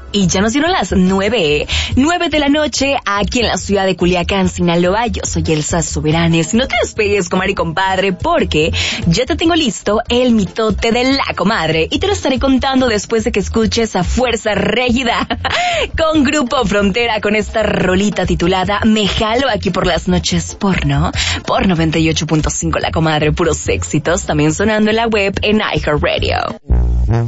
Y ya nos dieron las 9 de la noche aquí en la ciudad de Culiacán, Sinaloa. Yo soy Elsa Soberanes. No te despegues, comadre y compadre, porque ya te tengo listo el mitote de la comadre. Y te lo estaré contando después de que escuches a Fuerza Régida con Grupo Frontera, con esta rolita titulada Me Jalo, aquí por las noches porno, por 98.5 La Comadre, puros éxitos, también sonando en la web en iHeartRadio.